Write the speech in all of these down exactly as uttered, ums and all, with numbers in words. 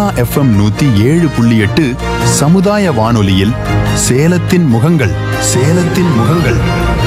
Sona FM நூத்தி ஏழு புள்ளி எட்டு சமுதாய வானொலியில் சேலத்தின் முகங்கள் சேலத்தின் முகங்கள்.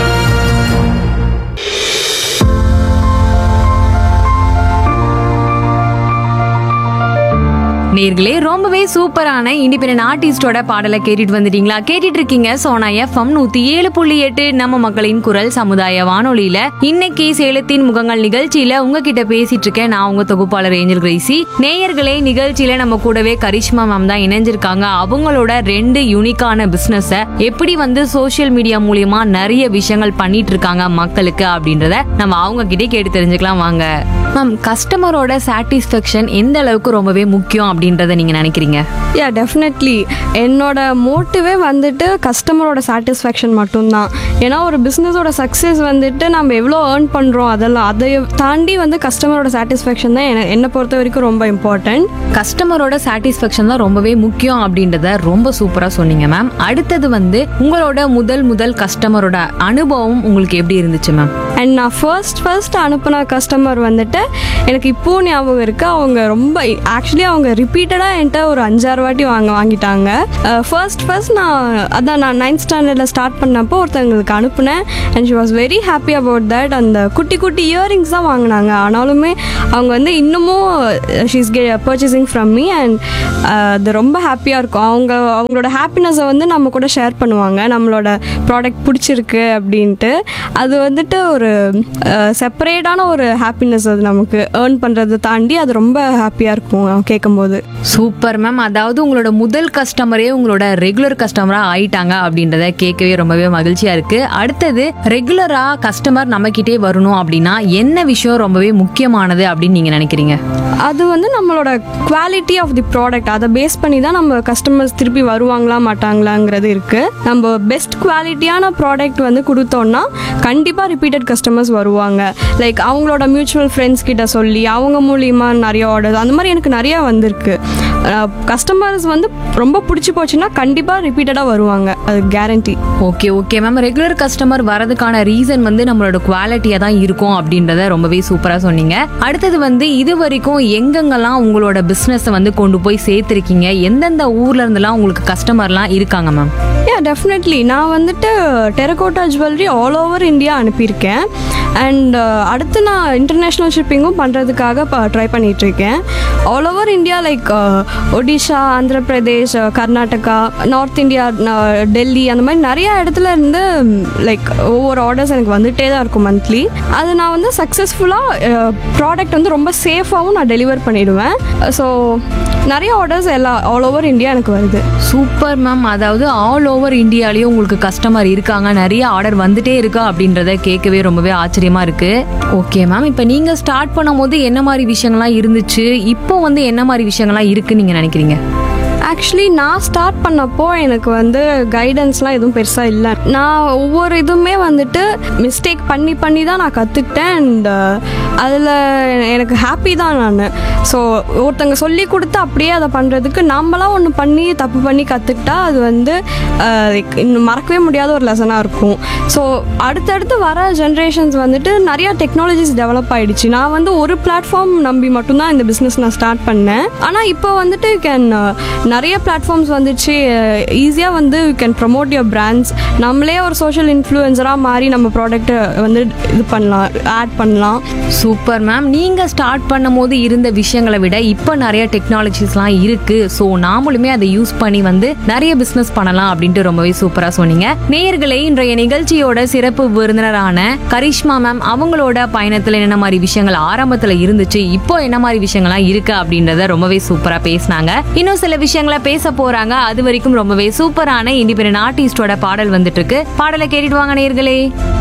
நேர்களே, ரொம்பவே சூப்பரான இண்டிபெண்டன்ட் ஆர்டிஸ்டோட பாடலை கேட்டுட்டு வந்துட்டீங்களா? கேட்டுட்டு இருக்கீங்க சோனா எஃப்எம் நூத்தி ஏழு புள்ளி எட்டு நம்ம மக்களின் குரல் சமுதாய வானொலியில. இன்னைக்கு சேலத்தின் முகங்கள் நிகழ்ச்சியில உங்ககிட்ட பேசிட்டு இருக்கேன் நான், உங்க தொகுப்பாளர் ஏஞ்சல் கிரேசி. நேயர்களே, நிகழ்ச்சியில நம்ம கூடவே கரிஷ்மா மேம் தான் இணைஞ்சிருக்காங்க. அவங்களோட ரெண்டு யூனிக்கான பிசினஸ எப்படி வந்து சோசியல் மீடியா மூலியமா நிறைய விஷயங்கள் பண்ணிட்டு இருக்காங்க மக்களுக்கு அப்படின்றத நம்ம அவங்க கிட்டே கேட்டு தெரிஞ்சுக்கலாம் வாங்க. மேம், கஸ்டமரோட சாட்டிஸ்ஃபேக்ஷன் எந்த அளவுக்கு ரொம்பவே முக்கியம் அப்படின்றத நீங்க நினைக்கிறீங்க? யா டெஃபினெட்லி என்னோட மோட்டிவே வந்துட்டு கஸ்டமரோட சாட்டிஸ்ஃபேக்ஷன் மட்டும்தான். ஏன்னா ஒரு பிஸ்னஸோட சக்ஸஸ் வந்துட்டு நம்ம எவ்வளோ ஏர்ன் பண்ணுறோம் அதெல்லாம் அதை தாண்டி வந்து கஸ்டமரோட சாட்டிஸ்ஃபேக்ஷன் தான் என்ன என்னை பொறுத்த வரைக்கும் ரொம்ப இம்பார்ட்டன்ட். கஸ்டமரோட சாட்டிஸ்ஃபேக்ஷன் தான் ரொம்பவே முக்கியம் அப்படின்றத ரொம்ப சூப்பராக சொன்னீங்க மேம். அடுத்தது வந்து உங்களோட முதல் முதல் கஸ்டமரோட அனுபவம் உங்களுக்கு எப்படி இருந்துச்சு மேம்? அண்ட் நான் ஃபர்ஸ்ட் ஃபர்ஸ்ட் அனுப்பின கஸ்டமர் வந்துட்டு எனக்கு இப்போ ஞாபகம் இருக்கு. அவங்க ரொம்ப ஆக்சுவலி அவங்க ரிப்பீட்டடாக என்கிட்ட ஒரு அஞ்சாறு வாட்டி வாங்க வாங்கிட்டாங்க. ஃபர்ஸ்ட் ஃபர்ஸ்ட் நான் அதான் நான் நைன்த் ஸ்டாண்டர்டில் ஸ்டார்ட் பண்ணப்போ ஒருத்தவங்களுக்கு அனுப்புனேன். And she was very happy about that. அந்த குட்டி குட்டி இயரிங்ஸ் தான் வாங்கினாங்க. ஆனாலுமே அவங்க வந்து இன்னமும் she's K purchasing from me. And அது ரொம்ப ஹாப்பியாக இருக்கும். அவங்க அவங்களோட ஹாப்பினஸை வந்து நம்ம கூட ஷேர் பண்ணுவாங்க. நம்மளோட ப்ராடக்ட் பிடிச்சிருக்கு அப்படின்ட்டு. அது வந்துட்டு ஒரு செப்பரேட்டான ஒரு ஹாப்பினஸ். அது நமக்கு ஏர்ன் பண்ணுறதை தாண்டி அது ரொம்ப ஹாப்பியாக இருக்கும் கேட்கும்போது. Super ma'am. அதாவது உங்களோட முதல் கஸ்டமரே உங்களோட ரெகுலர் கஸ்டமரா ஆயிட்டாங்க அப்படின்றத கேட்கவே ரொம்பவே மகிழ்ச்சியா இருக்கு. அடுத்தது, ரெகுலரா கஸ்டமர் நம்ம கிட்டே வரணும் அப்படின்னா என்ன விஷயம் ரொம்பவே முக்கியமானது அப்படின்னு நீங்க நினைக்கிறீங்க? அது வந்து நம்மளோட குவாலிட்டி ஆஃப் தி ப்ராடக்ட். அதை பேஸ் பண்ணி தான் நம்ம கஸ்டமர்ஸ் திருப்பி வருவாங்களா மாட்டாங்களாங்கிறது இருக்கு. நம்ம பெஸ்ட் குவாலிட்டியான ப்ராடக்ட் வந்து கொடுத்தோம்னா கண்டிப்பாக ரிப்பீட்டட் கஸ்டமர்ஸ் வருவாங்க. லைக் அவங்களோட மியூச்சுவல் ஃப்ரெண்ட்ஸ் கிட்ட சொல்லி அவங்க மூலியமா நிறைய ஆர்டர் அந்த மாதிரி எனக்கு நிறைய வந்திருக்கு. கஸ்டமர்ஸ் வந்து ரொம்ப பிடிச்சி போச்சுன்னா கண்டிப்பாக ரிப்பீட்டடாக வருவாங்க, அது guarantee. Okay okay ma'am. Regular customer வரதுக்கான ரீசன் வந்து நம்மளோட குவாலிட்டியாக தான் இருக்கும் அப்படின்றத ரொம்பவே சூப்பராக சொன்னீங்க. அடுத்தது வந்து இது வரைக்கும் எங்கெங்கெல்லாம் உங்களோட பிஸ்னஸை வந்து கொண்டு போய் சேர்த்துருக்கீங்க? எந்தெந்த ஊர்ல இருந்தெல்லாம் உங்களுக்கு கஸ்டமர்லாம் இருக்காங்க மேம்? யா டெஃபினெட்லி நான் வந்துட்டு terracotta jewellery all over India அனுப்பியிருக்கேன். அண்ட் அடுத்து நான் இன்டர்நேஷ்னல் ஷிப்பிங்கும் பண்ணுறதுக்காக ட்ரை பண்ணிகிட்ருக்கேன். All over India like Odisha, Andhra Pradesh, Karnataka, north India, Delhi, அந்த மாதிரி நிறையா இடத்துல இருந்து லைக் ஒவ்வொரு ஆர்டர்ஸ் எனக்கு வந்துகிட்டே தான் இருக்கும் மந்த்லி. அது நான் வந்து சக்ஸஸ்ஃபுல்லாக ப்ராடக்ட் வந்து ரொம்ப சேஃபாகவும் நான் டெலிவர் பண்ணிடுவேன். ஸோ நிறைய ஆர்டர்ஸ் எல்லா ஆல் ஓவர் இந்தியா எனக்கு வருது. Super ma'am. அதாவது ஆல் ஓவர் இந்தியாலேயும் உங்களுக்கு கஸ்டமர் இருக்காங்க, நிறைய ஆர்டர் வந்துட்டே இருக்கா அப்படின்றத கேட்கவே ரொம்பவே ஆச்சரியமா இருக்கு. ஓகே மேம், இப்போ நீங்க ஸ்டார்ட் பண்ணும் போது என்ன மாதிரி விஷயங்கள்லாம் இருந்துச்சு, இப்போ வந்து என்ன மாதிரி விஷயங்கள்லாம் இருக்குன்னு நீங்க நினைக்கிறீங்க? ஆக்சுவலி நான் ஸ்டார்ட் பண்ணப்போ எனக்கு வந்து கைடன்ஸ்லாம் எதுவும் பெருசாக இல்லை. நான் ஒவ்வொரு இதுவுமே வந்துட்டு மிஸ்டேக் பண்ணி பண்ணி தான் நான் கற்றுக்கிட்டேன். அண்ட் அதில் எனக்கு ஹாப்பி தான் நான். ஸோ ஒருத்தங்க சொல்லி கொடுத்து அப்படியே அதை பண்ணுறதுக்கு நம்மளாம் ஒன்று பண்ணி தப்பு பண்ணி கற்றுக்கிட்டா அது வந்து இன்னும் மறக்கவே முடியாத ஒரு லெசனாக இருக்கும். ஸோ அடுத்தடுத்து வர ஜென்ரேஷன்ஸ் வந்துட்டு நிறையா டெக்னாலஜிஸ் டெவலப் ஆகிடுச்சு. நான் வந்து ஒரு பிளாட்ஃபார்ம் நம்பி மட்டும்தான் இந்த பிஸ்னஸ் நான் ஸ்டார்ட் பண்ணேன். ஆனால் இப்போ வந்துட்டு கேன் நிறைய பிளாட்ஃபார்ம்ஸ் வந்துச்சு. ஈஸியாக வந்து you can promote your brands. நம்மளே ஒரு சோஷியல் இன்ஃப்ளூயன்சராக மாறி நம்ம ப்ராடக்ட்டை வந்து இது பண்ணலாம், ஆட் பண்ணலாம். Super ma'am. நீங்கள் ஸ்டார்ட் பண்ணும் போது இருந்த விஷயங்களை விட இப்போ நிறைய டெக்னாலஜிஸ்லாம் இருக்குது. ஸோ நாமளுமே அதை யூஸ் பண்ணி வந்து நிறைய பிஸ்னஸ் பண்ணலாம் அப்படின்ட்டு ரொம்பவே சூப்பராக சொன்னீங்க. நேயர்களே, இன்றைய நிகழ்ச்சியோட சிறப்பு விருந்தினரான கரிஷ்மா மேம் அவங்களோட பயணத்தில் என்ன மாதிரி விஷயங்கள் ஆரம்பத்தில் இருந்துச்சு, இப்போ என்ன மாதிரி விஷயங்கள்லாம் இருக்கு அப்படின்றத ரொம்பவே சூப்பராக பேசினாங்க. இன்னும் சில விஷயங்களை பேச போறாங்க. அது வரைக்கும் ரொம்பவே சூப்பரான இண்டிபெண்டன்ட் ஆர்டிஸ்டோட பாடல் வந்துட்டு இருக்கு. பாடலை கேட்டுட்டு வாங்க நேயர்களே.